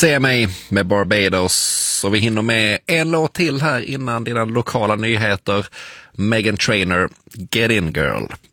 CMA med Barbados, och vi hinner med en låt till här innan dina lokala nyheter. Meghan Trainor, Get In Girl.